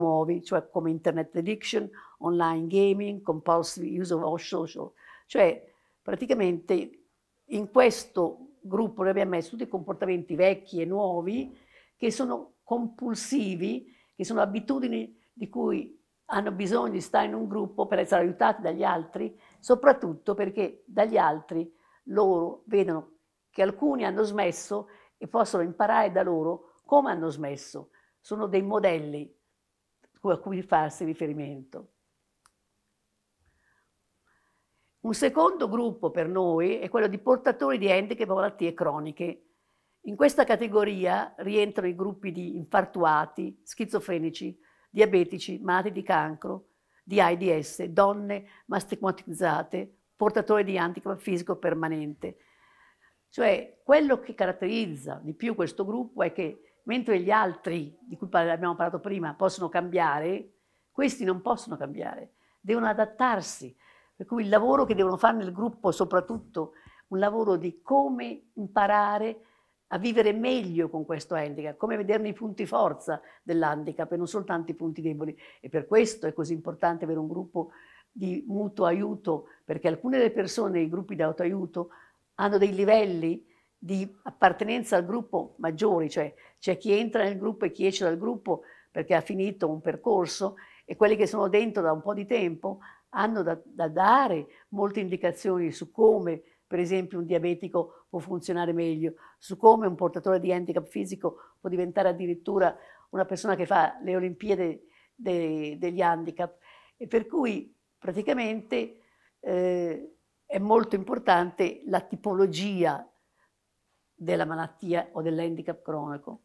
nuovi, cioè come internet addiction, online gaming, compulsive use of social. Cioè praticamente in questo gruppo noi abbiamo messo tutti i comportamenti vecchi e nuovi che sono compulsivi, che sono abitudini di cui hanno bisogno di stare in un gruppo per essere aiutati dagli altri, soprattutto perché dagli altri loro vedono che alcuni hanno smesso e possono imparare da loro come hanno smesso. Sono dei modelli a cui farsi riferimento. Un secondo gruppo per noi è quello di portatori di handicap e malattie croniche. In questa categoria rientrano i gruppi di infartuati, schizofrenici, diabetici, malati di cancro, di AIDS, donne mastigmatizzate, portatori di handicap fisico permanente. Cioè, quello che caratterizza di più questo gruppo è che mentre gli altri, di cui abbiamo parlato prima, possono cambiare, questi non possono cambiare, devono adattarsi. Per cui il lavoro che devono fare nel gruppo è soprattutto un lavoro di come imparare a vivere meglio con questo handicap, come vederne i punti forza dell'handicap e non soltanto i punti deboli. E per questo è così importante avere un gruppo di mutuo aiuto, perché alcune delle persone nei gruppi di autoaiuto hanno dei livelli di appartenenza al gruppo maggiori, cioè c'è chi entra nel gruppo e chi esce dal gruppo perché ha finito un percorso, e quelli che sono dentro da un po' di tempo hanno da dare molte indicazioni su come, per esempio, un diabetico può funzionare meglio, su come un portatore di handicap fisico può diventare addirittura una persona che fa le Olimpiadi degli handicap. E per cui praticamente è molto importante la tipologia della malattia o dell'handicap cronico.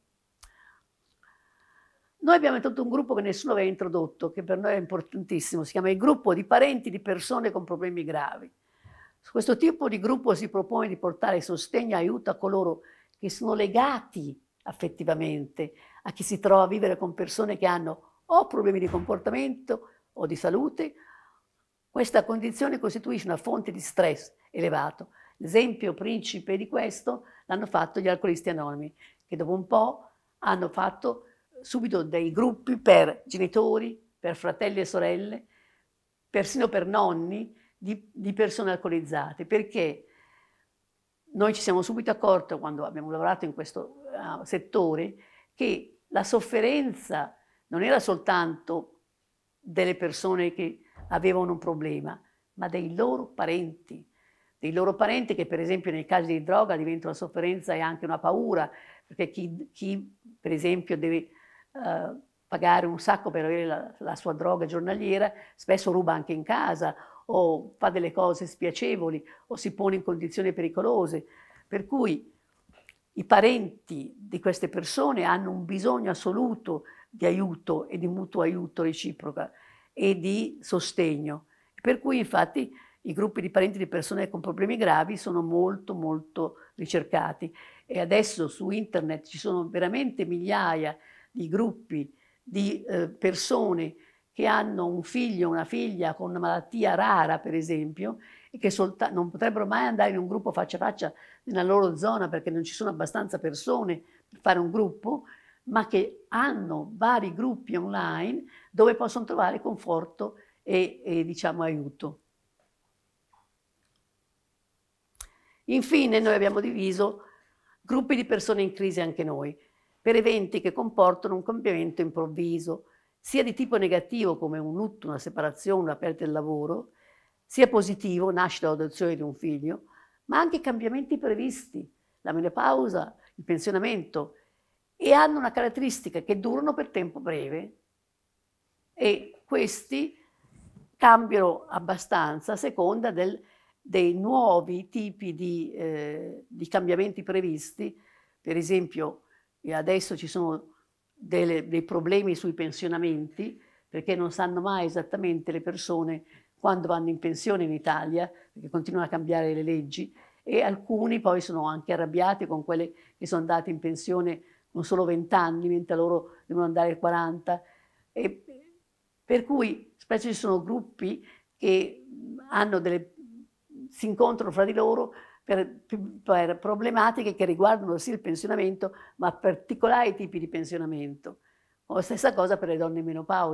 Noi abbiamo introdotto un gruppo che nessuno aveva introdotto, che per noi è importantissimo, si chiama il gruppo di parenti di persone con problemi gravi. Su questo tipo di gruppo si propone di portare sostegno e aiuto a coloro che sono legati affettivamente a chi si trova a vivere con persone che hanno o problemi di comportamento o di salute. Questa condizione costituisce una fonte di stress elevato. L'esempio principe di questo l'hanno fatto gli alcolisti anonimi, che dopo un po' hanno fatto subito dei gruppi per genitori, per fratelli e sorelle, persino per nonni di persone alcolizzate, perché noi ci siamo subito accorti, quando abbiamo lavorato in questo settore, che la sofferenza non era soltanto delle persone che avevano un problema, ma dei loro parenti che per esempio nei casi di droga diventa una sofferenza e anche una paura, perché chi per esempio deve pagare un sacco per avere la sua droga giornaliera, spesso ruba anche in casa o fa delle cose spiacevoli o si pone in condizioni pericolose. Per cui i parenti di queste persone hanno un bisogno assoluto di aiuto e di mutuo aiuto reciproca e di sostegno. Per cui infatti i gruppi di parenti di persone con problemi gravi sono molto molto ricercati, e adesso su internet ci sono veramente migliaia di gruppi di persone che hanno un figlio o una figlia con una malattia rara, per esempio, e che non potrebbero mai andare in un gruppo faccia a faccia nella loro zona perché non ci sono abbastanza persone per fare un gruppo, ma che hanno vari gruppi online dove possono trovare conforto e diciamo aiuto. Infine noi abbiamo diviso gruppi di persone in crisi anche noi, per eventi che comportano un cambiamento improvviso, sia di tipo negativo come un lutto, una separazione, una perdita del lavoro, sia positivo, nascita o adozione di un figlio, ma anche cambiamenti previsti, la menopausa, il pensionamento, e hanno una caratteristica che durano per tempo breve, e questi cambiano abbastanza a seconda dei nuovi tipi di cambiamenti previsti. Per esempio adesso ci sono dei problemi sui pensionamenti, perché non sanno mai esattamente le persone quando vanno in pensione in Italia, perché continuano a cambiare le leggi, e alcuni poi sono anche arrabbiati con quelle che sono andate in pensione con solo 20 anni, mentre loro devono andare 40. E per cui spesso ci sono gruppi che si incontrano fra di loro per problematiche che riguardano sì il pensionamento, ma particolari tipi di pensionamento. O stessa cosa per le donne in menopausa.